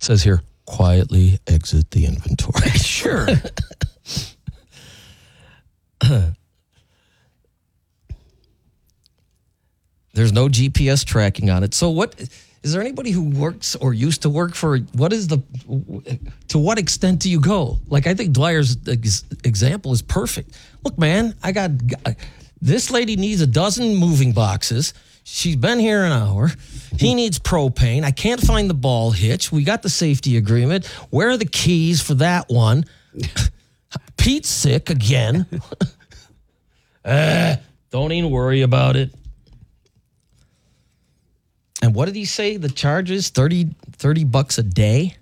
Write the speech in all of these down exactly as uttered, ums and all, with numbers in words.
says here, quietly exit the inventory. Sure. There's no G P S tracking on it. So what, is there anybody who works or used to work for, what is the, to what extent do you go? Like, I think Dwyer's ex- example is perfect. Look, man, I got, this lady needs a dozen moving boxes. She's been here an hour. He needs propane. I can't find the ball hitch. We got the safety agreement. Where are the keys for that one? Pete's sick again. uh, don't even worry about it. And what did he say? The charge is thirty, thirty bucks a day?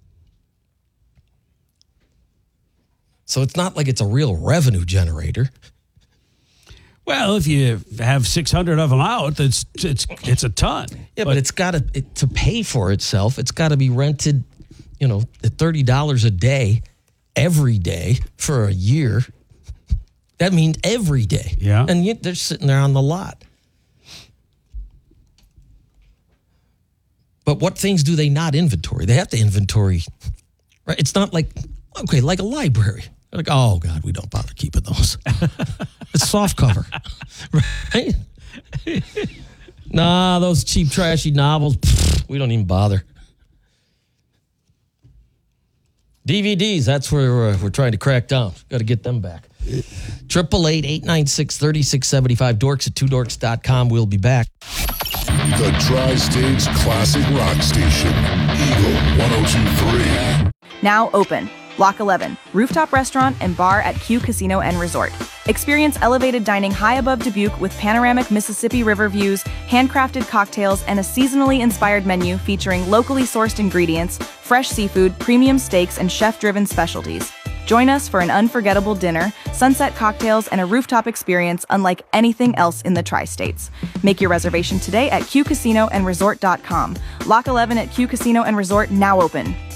So it's not like it's a real revenue generator. Well, if you have six hundred of them out, that's it's it's a ton. Yeah, but, but it's got to it, to pay for itself. It's got to be rented, you know, at thirty dollars a day, every day for a year. That means every day. Yeah, and you, they're sitting there on the lot. But what things do they not inventory? They have to inventory, right? It's not like, okay, like a library. They're like, oh, God, we don't bother keeping those. It's soft cover, right? Nah, those cheap, trashy novels, pfft, we don't even bother. D V Ds, that's where we're, we're trying to crack down. Got to get them back. Triple eight, eight nine six, three six seven five, dorks at two dorks dot com. We'll be back. The Tri-States Classic Rock Station, Eagle one oh two point three. Now open. Block eleven, rooftop restaurant and bar at Q Casino and Resort. Experience elevated dining high above Dubuque with panoramic Mississippi River views, handcrafted cocktails, and a seasonally inspired menu featuring locally sourced ingredients, fresh seafood, premium steaks, and chef-driven specialties. Join us for an unforgettable dinner, sunset cocktails, and a rooftop experience unlike anything else in the Tri-States. Make your reservation today at Q Casino and Resort dot com. Lock eleven at Q Casino and Resort, now open.